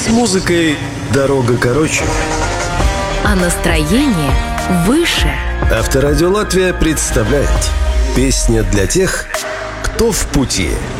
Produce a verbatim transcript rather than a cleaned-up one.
С музыкой дорога короче, а настроение выше. Авторадио Латвия представляет: песня для тех, кто в пути.